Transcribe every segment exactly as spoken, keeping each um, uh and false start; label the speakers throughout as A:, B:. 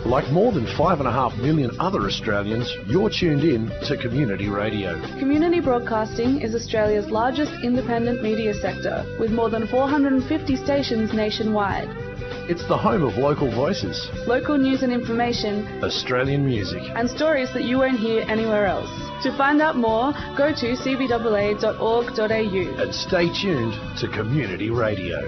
A: Like more than five and a half million other Australians, you're tuned in to Community Radio.
B: Community broadcasting is Australia's largest independent media sector, with more than four hundred fifty stations nationwide.
A: It's the home of local voices,
B: local news and information,
A: Australian music,
B: and stories that you won't hear anywhere else. To find out more, go to c b a a dot org dot a u.
A: And stay tuned to Community Radio.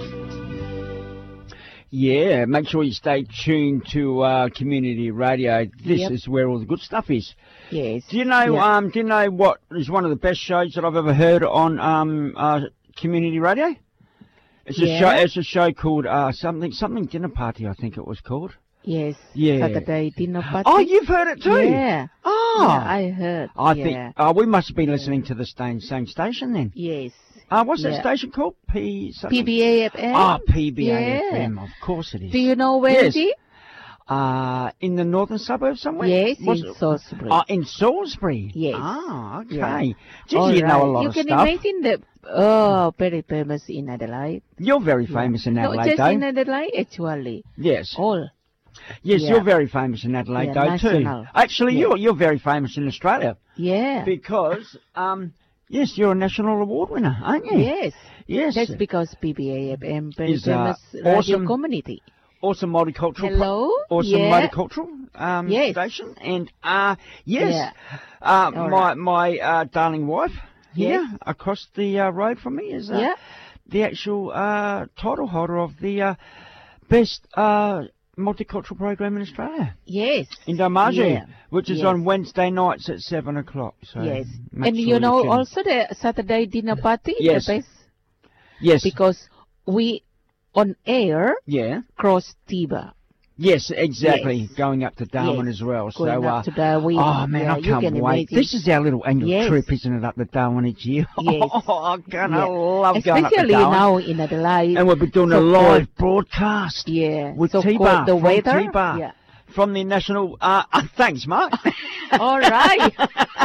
C: Yeah, make sure you stay tuned to uh, Community Radio. This
D: Yep.
C: is where all the good stuff is.
D: Yes.
C: Do you know?
D: Yep.
C: Um, do you know what is one of the best shows that I've ever heard on um, uh, Community Radio? It's a
D: Yeah.
C: show. It's a show called uh, something something dinner party. I think it was called.
D: Yes.
C: Yeah.
D: Saturday dinner party.
C: Oh, you've heard it too.
D: Yeah.
C: Oh,
D: Yeah, I heard.
C: I
D: yeah.
C: think uh, we must have been listening to the same same station then.
D: Yes.
C: Uh, what's that
D: Yeah.
C: station called? P. something?
D: P B A F M.
C: Ah, P B A F M.
D: Yeah.
C: Of course it is.
D: Do you know where
C: Yes.
D: it is?
C: Uh, in the northern suburbs somewhere?
D: Yes,
C: Was
D: in
C: it-
D: Salisbury.
C: Oh, in Salisbury?
D: Yes.
C: Ah, okay.
D: Yeah.
C: Gee,
D: All
C: you know a
D: right.
C: lot
D: you
C: of
D: can
C: stuff.
D: imagine that. Oh, very famous in Adelaide.
C: You're very famous in
D: Not
C: Adelaide,
D: just
C: though.
D: in Adelaide, actually.
C: Yes.
D: All.
C: Yes,
D: yeah.
C: you're very famous in Adelaide,
D: Yeah,
C: though,
D: national.
C: too. Actually,
D: Yeah.
C: you're you're very famous in Australia
D: Yeah.
C: because, um, yes, you're a national award winner, aren't you?
D: Yes.
C: Yes.
D: That's because P B A F M, very
C: Is, uh,
D: famous radio
C: awesome.
D: community.
C: Awesome multicultural.
D: Hello?
C: Awesome
D: Yeah.
C: multicultural um,
D: Yes.
C: station. And, uh, yes,
D: Yeah.
C: uh,
D: All
C: my,
D: right.
C: my uh, darling wife here
D: Yes.
C: across the uh, road from me is uh,
D: Yeah.
C: the actual uh, title holder of the uh, best uh, multicultural program in Australia.
D: Yes.
C: In Darmaju,
D: Yeah.
C: which is
D: Yes.
C: on Wednesday nights at seven o'clock. So
D: Yes.
C: make
D: And
C: sure
D: you know
C: tune.
D: also the Saturday dinner party,
C: Yes.
D: the best,
C: Yes.
D: because we on air
C: Yeah.
D: cross Tiba.
C: Yes, exactly.
D: Yes.
C: Going up to Darwin
D: Yes.
C: as well.
D: Going
C: so,
D: up
C: uh,
D: to Darwin.
C: oh man,
D: Yeah,
C: I
D: you
C: can't
D: can
C: wait.
D: imagine.
C: This is our little annual
D: Yes.
C: trip, isn't it, up to Darwin each year?
D: Yes.
C: Oh, I'm gonna
D: Yeah.
C: love going up to
D: Especially
C: Darwin.
D: now in Adelaide.
C: And we'll be doing
D: so
C: a live
D: cold.
C: broadcast
D: Yeah.
C: with
D: so
C: T-Bar
D: cold, the
C: from
D: weather.
C: T-Bar
D: Yeah.
C: from the national. Uh, uh, thanks, Mark.
D: All right.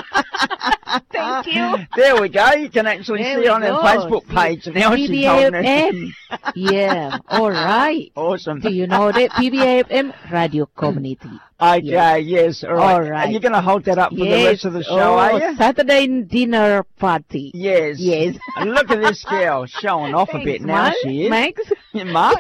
D: Thank you.
C: There we go. You can actually
D: There
C: see
D: we
C: on our
D: go.
C: Facebook page now.
D: P
C: She's
D: B A
C: holding
D: F
C: it.
D: M. Yeah. All right.
C: Awesome.
D: Do you know that P B A F M radio community?
C: Okay,
D: Yes.
C: yes, all right.
D: All right.
C: And you're going to hold that up for
D: yes.
C: the rest of the show,
D: oh,
C: are you?
D: Saturday dinner party.
C: Yes.
D: Yes.
C: And look at this girl showing off a bit
D: Thanks,
C: now.
D: Mark.
C: She is.
D: Max.
C: Mark.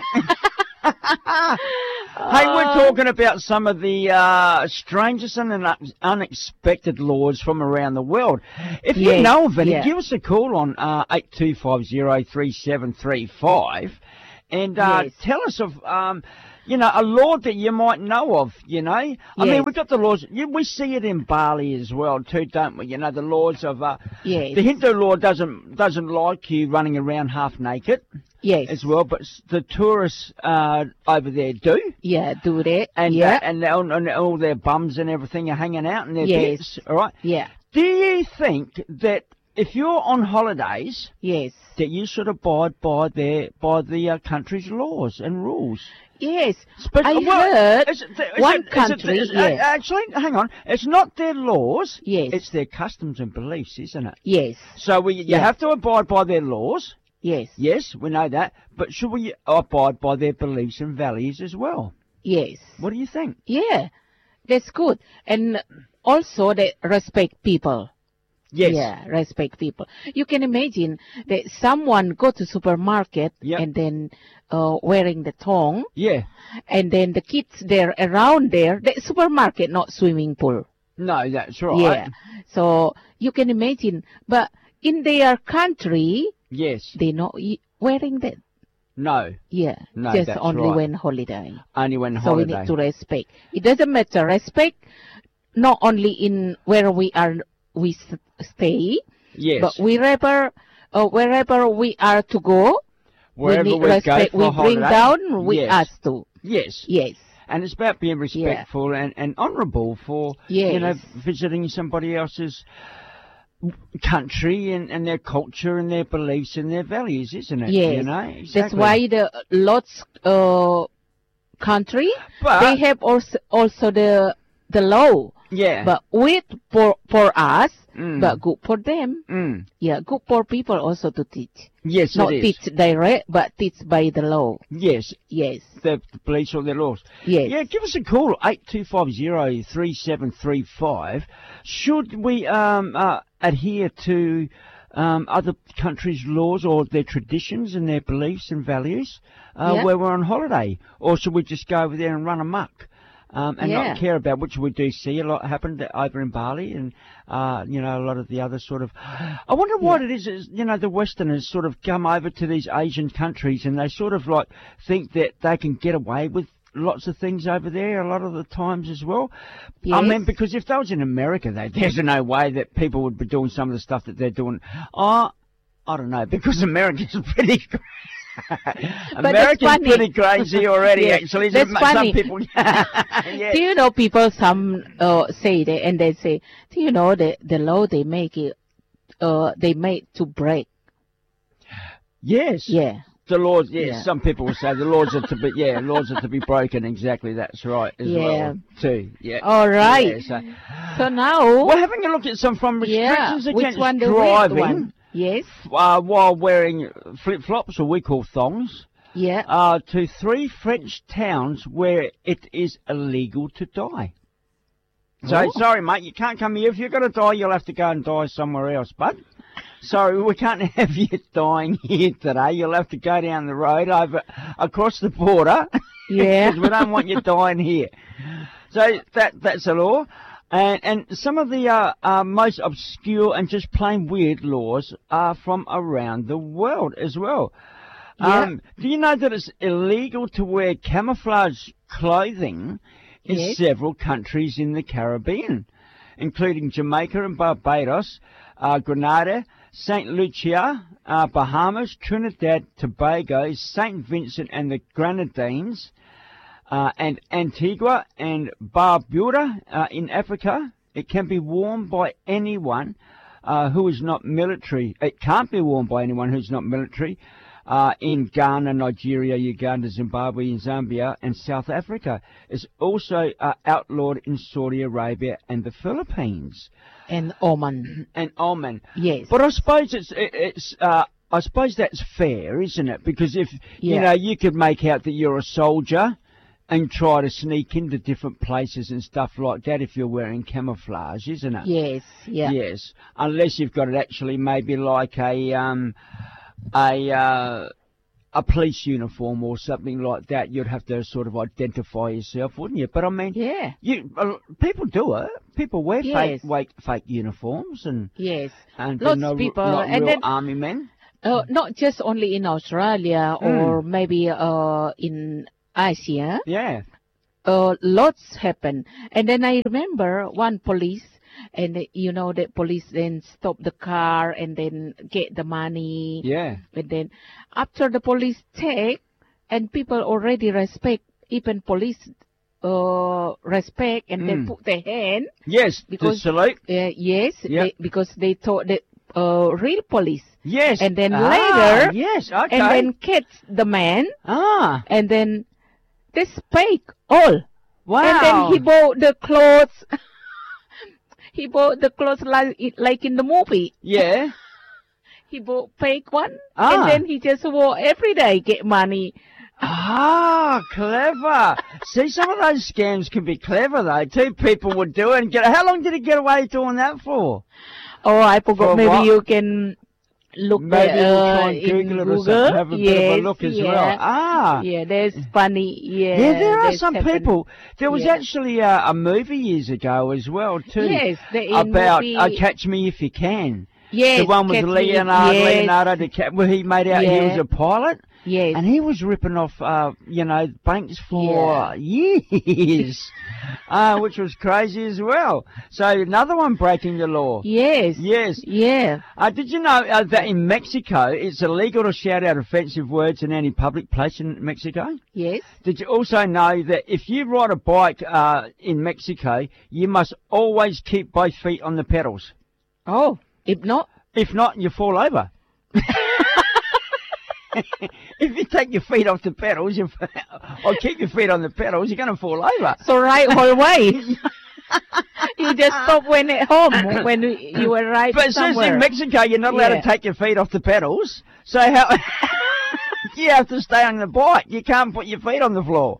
C: Hey, we're talking about some of the uh, strangest and un- unexpected laws from around the world. If you
D: Yes,
C: know of any,
D: yeah.
C: give us a call on uh, eight two five zero three seven three five and uh,
D: Yes.
C: tell us of, um, you know, a law that you might know of, you know. I mean,
D: Yes.
C: we've got the laws. You, we see it in Bali as well, too, don't we? You know, the laws of... Uh,
D: Yes.
C: The Hindu law doesn't doesn't like you running around half naked
D: Yes.
C: as well, but s- the tourists uh, over there do.
D: Yeah, do that.
C: And,
D: yeah.
C: uh, and, all, and all their bums and everything are hanging out in their
D: Yes.
C: bits, all right?
D: yeah.
C: Do you think that if you're on holidays,
D: Yes.
C: that you should abide by their by the uh, country's laws and rules?
D: Yes.
C: But-
D: I
C: well,
D: heard
C: is it- is
D: one
C: it- is it-
D: country.
C: is- uh,
D: yes.
C: Actually, hang on. It's not their laws.
D: Yes.
C: It's their customs and beliefs, isn't it?
D: yes.
C: So we, you
D: Yeah.
C: have to abide by their laws.
D: Yes.
C: Yes, we know that. But should we abide by their beliefs and values as well?
D: Yes.
C: What do you think?
D: Yeah. That's good. And also they respect people.
C: Yes.
D: Yeah, respect people. You can imagine that someone go to supermarket
C: Yep.
D: and then uh, wearing the thong,
C: Yeah.
D: and then the kids there around there, the supermarket, not swimming pool.
C: No, that's right.
D: Yeah. So you can imagine, but in their country,
C: Yes.
D: they not y- wearing that.
C: No.
D: Yeah,
C: No,
D: just
C: that's
D: only
C: right.
D: when holiday.
C: Only when
D: So we
C: holiday.
D: need to respect. It doesn't matter. Respect not only in where we are, we s- stay,
C: Yes.
D: but wherever, uh, wherever we are to go,
C: Wherever
D: we need
C: we
D: respect.
C: go for
D: we bring
C: holiday.
D: down, we
C: Yes.
D: ask to.
C: Yes.
D: Yes.
C: And it's about being respectful and, and honourable for, you know,
D: Yes.
C: visiting somebody else's country and, and their culture and their beliefs and their values, isn't it?
D: Yes.
C: You know? Exactly.
D: That's why the lots uh, country
C: But-
D: they have also also the the law
C: Yeah.
D: But with for for us,
C: Mm.
D: but good for them.
C: Mm.
D: Yeah, good for people also to teach.
C: Yes,
D: Not
C: it is.
D: teach direct, but teach by the law.
C: Yes,
D: Yes.
C: the, the police or their laws.
D: Yes.
C: Yeah, give us a call, eight two five zero, three seven three five. Should we um, uh, adhere to um, other countries' laws or their traditions and their beliefs and values uh,
D: Yeah.
C: where we're on holiday? Or should we just go over there and run amok? Um, and
D: Yeah.
C: not care about, which we do see a lot happen to- over in Bali and, uh, you know, a lot of the other sort of... I wonder what it is, is, you know, the Westerners sort of come over to these Asian countries and they sort of like think that they can get away with lots of things over there a lot of the times as well. I
D: Yes.
C: mean, because if they was in America, they, there's no way that people would be doing some of the stuff that they're doing. Oh, I don't know, because America's pretty... America's
D: funny.
C: pretty crazy already,
D: Yeah,
C: actually.
D: that's
C: Some
D: funny.
C: people... yeah.
D: Do you know people some uh, say that and they say, do you know the the law they make it, uh, they make to break?
C: Yes.
D: Yeah.
C: The laws, yes,
D: Yeah.
C: some people will say the laws are to be, yeah, laws are to be broken. Exactly, that's right as
D: Yeah.
C: well, too. Yeah.
D: All right.
C: Yeah, so,
D: So now,
C: we're having a look at some from
D: yeah,
C: restrictions
D: which
C: against
D: one the red
C: driving
D: one? Yes.
C: uh, while wearing flip-flops, or we call thongs,
D: Yeah.
C: uh, to three French towns where it is illegal to die. So,
D: Oh.
C: sorry, mate, you can't come here. If you're going to die, you'll have to go and die somewhere else, bud. Sorry, we can't have you dying here today. You'll have to go down the road over across the border.
D: Yeah.
C: Because we don't want you dying here. So that that's a law. And, and some of the uh, uh, most obscure and just plain weird laws are from around the world as well.
D: Yeah.
C: Um, do you know that it's illegal to wear camouflage clothing in
D: Yes.
C: several countries in the Caribbean, including Jamaica and Barbados, uh, Grenada, Saint Lucia, uh, Bahamas, Trinidad, Tobago, Saint Vincent and the Grenadines, uh, and Antigua and Barbuda uh, in Africa. It can be worn by anyone uh, who is not military. It can't be worn by anyone who's not military. Uh, in Ghana, Nigeria, Uganda, Zimbabwe, and Zambia, and South Africa. It's also uh, outlawed in Saudi Arabia and the Philippines
D: And Oman.
C: and Oman.
D: Yes.
C: But I suppose it's it, it's uh, I suppose that's fair, isn't it? Because if you
D: Yeah.
C: know, you could make out that you're a soldier and try to sneak into different places and stuff like that if you're wearing camouflage, isn't it?
D: Yes. Yeah.
C: Yes, unless you've got it actually maybe like a um a uh, a police uniform or something like that, you'd have to sort of identify yourself, wouldn't you? But I mean,
D: Yeah.
C: you uh, people do it. People wear
D: Yes.
C: fake fake fake uniforms and
D: Yes.
C: and
D: Lots
C: they're
D: of
C: no,
D: people,
C: not
D: and
C: real
D: then-
C: army men.
D: Uh, not just only in Australia
C: Mm.
D: or maybe uh, in Asia.
C: Yeah.
D: Uh, lots happen. And then I remember one police, and uh, you know the police then stop the car and then get the money.
C: Yeah.
D: And then after the police take, and people already respect, even police uh, respect, and then
C: Mm.
D: put their hand.
C: Yes.
D: Because-
C: to salute.
D: Uh, yes,
C: Yep.
D: they, because they thought that uh, real police.
C: Yes.
D: And then
C: Ah,
D: later-
C: Yes. Okay.
D: And then catch the man,
C: ah.
D: and then they fake all.
C: Wow.
D: And then he bought the clothes. He bought the clothes like like in the movie.
C: Yeah.
D: He bought fake one,
C: Ah.
D: and then he just wore every day, get money.
C: Ah, clever. See, some of those scams can be clever, though. Two people would do it and get... How long did he get away doing that for?
D: Oh, I forgot.
C: For
D: Maybe
C: what?
D: you can look
C: Maybe
D: there,
C: we'll
D: uh,
C: try and
D: in
C: Google it or
D: Google.
C: something, have a
D: yes,
C: bit of a look as
D: yeah.
C: well. Ah.
D: Yeah, there's funny. Yeah,
C: Yeah, there are
D: there's
C: some
D: happen-
C: people. There was
D: Yeah.
C: actually a, a movie years ago as well, too.
D: Yes, the in
C: about
D: movie,
C: uh, Catch Me If You Can.
D: yes,
C: the one with
D: Catch Me-
C: Leonardo,
D: yes,
C: Leonardo DiCaprio, where he made out he
D: Yeah.
C: was a pilot.
D: Yes,
C: And he was ripping off, uh, you know, banks for years, uh, which was crazy as well. So another one breaking the law.
D: yes,
C: Yes.
D: yeah.
C: Uh, did you know uh, that in Mexico it's illegal to shout out offensive words in any public place in Mexico?
D: Yes.
C: Did you also know that if you ride a bike uh, in Mexico, you must always keep both feet on the pedals?
D: Oh, if not,
C: If not, you fall over. If you take your feet off the pedals, you, or keep your feet on the pedals, you're going to fall over.
D: so right whole way. You just stop when at home when you arrive
C: But since
D: somewhere.
C: in Mexico you're not allowed
D: Yeah.
C: to take your feet off the pedals, so how you have to stay on the bike. You can't put your feet on the floor.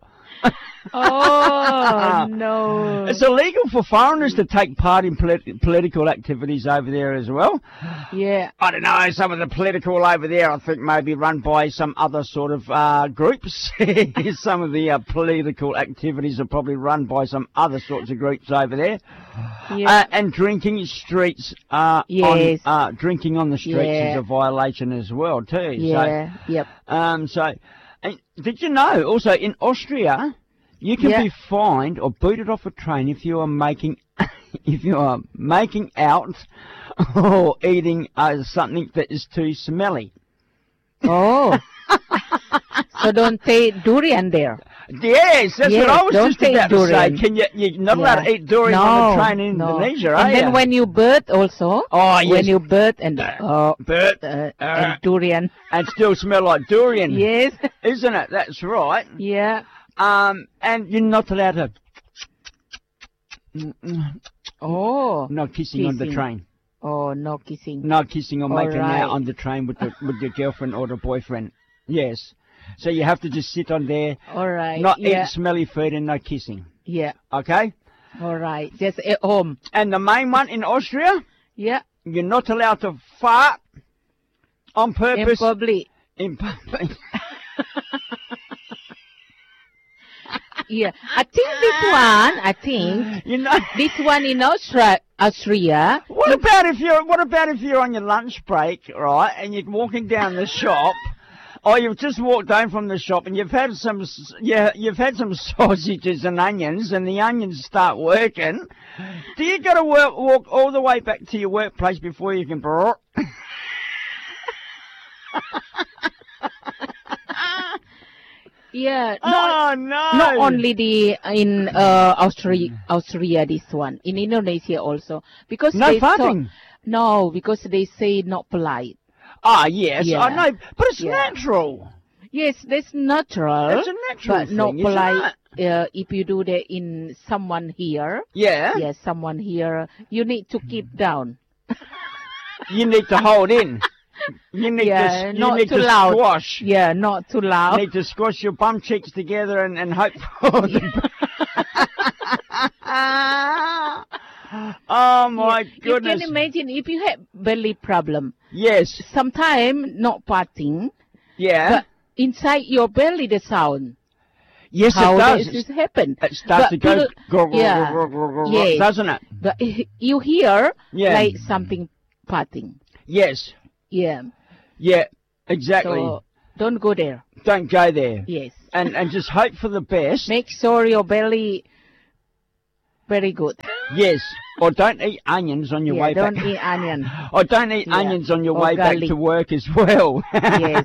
D: Oh no!
C: It's illegal for foreigners to take part in polit- political activities over there as well.
D: Yeah.
C: I don't know, some of the political over there I think maybe run by some other sort of uh, groups. Some of the uh, political activities are probably run by some other sorts of groups over there.
D: Yeah.
C: Uh, and drinking streets, uh,
D: Yes.
C: on, uh, drinking on the streets
D: Yeah.
C: is a violation as well too.
D: Yeah. Yep.
C: So, um, so, and did you know also in Austria you can
D: Yeah.
C: be fined or booted off a train if you are making if you are making out or eating uh, something that is too smelly.
D: Oh. So don't take durian there.
C: Yes, that's
D: Yes,
C: what I was
D: don't
C: just
D: take
C: about
D: durian.
C: to say. Can you? You're not allowed to
D: Yeah.
C: eat durian
D: no,
C: on the train in
D: no.
C: Indonesia,
D: And
C: are
D: then
C: you?
D: when you birth also.
C: Oh, yes.
D: When you birth and uh,
C: But
D: uh,
C: uh,
D: and durian.
C: and still smell like durian.
D: Yes.
C: Isn't it? That's right.
D: Yeah.
C: Um, and you're not allowed to. Mm-mm.
D: Oh.
C: No kissing, on the
D: Kissing.
C: train.
D: Oh, no kissing.
C: No kissing or
D: All
C: making
D: right.
C: out on the train with the, with your girlfriend or the boyfriend. Yes. So you have to just sit on there,
D: All right.
C: not
D: yeah.
C: eat smelly food and no kissing.
D: Yeah.
C: Okay?
D: All right. Just at home.
C: And the main one in Austria,
D: Yeah.
C: you're not allowed to fart on
D: In
C: purpose.
D: public.
C: In public.
D: Yeah. I think this one. I think
C: You know.
D: this one in Austria. Austria.
C: What about if you're what about if you're on your lunch break, right, and you're walking down the shop, or you've just walked home from the shop and you've had some s- yeah you've had some sausages and onions, and the onions start working. Do you got to work, walk all the way back to your workplace before you can?
D: Yeah. Not,
C: Oh no!
D: not only the in uh, Austria. Austria. This one in Indonesia also because
C: No
D: they thought-
C: farting.
D: no, because they say not polite.
C: Ah yes,
D: Yeah.
C: I know, but it's
D: Yeah.
C: natural.
D: Yes, that's natural.
C: It's a natural
D: but not
C: thing, isn't
D: polite. Uh, if you do that in someone here,
C: Yeah.
D: yes, someone here, you need to keep down.
C: You need to hold in. You need
D: Yeah,
C: to, you
D: not
C: need
D: too
C: to
D: loud.
C: squash.
D: Yeah, not too
C: You
D: loud.
C: need to squash your bum cheeks together and, and hope for the... Oh my
D: You
C: goodness.
D: can imagine if you have belly problem.
C: Yes.
D: Sometimes not parting,
C: Yeah.
D: but inside your belly the sound.
C: yes,
D: How
C: it does.
D: does this happen?
C: It starts
D: But
C: to go,
D: people-
C: go, go,
D: yeah.
C: go, go, go, go,
D: Yes.
C: doesn't it?
D: But you hear
C: Yeah.
D: like something parting.
C: Yes.
D: Yeah.
C: Yeah. Exactly.
D: So don't go there.
C: Don't go there.
D: Yes.
C: And and just hope for the best.
D: Make sure your belly very good.
C: Yes. Or don't eat onions on your
D: Yeah,
C: way
D: don't
C: back.
D: eat onion.
C: Or don't eat
D: Yeah.
C: onions on your
D: Or
C: way back
D: garlic.
C: to work as well.
D: Yes.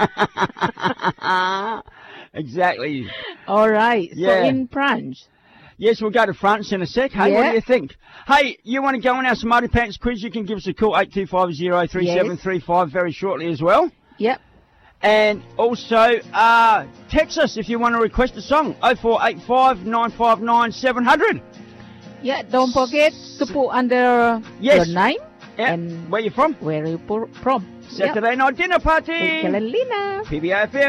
C: Exactly.
D: All right.
C: Yeah.
D: So in France.
C: Yes, we'll go to France in a sec. Hey, what
D: Yeah.
C: do you think? Hey, you want to go on our Smarty Pants quiz? You can give us a call, eight two five zero three seven three five, very shortly as well.
D: Yep.
C: And also, uh, text us if you want to request a song, oh four eight five nine five nine seven hundred.
D: Yeah. Don't forget to put under
C: Yes.
D: your name
C: Yeah.
D: and
C: Where you from?
D: where you po- from.
C: Saturday night dinner party.
D: Yep. Carolina.
C: P B A F M.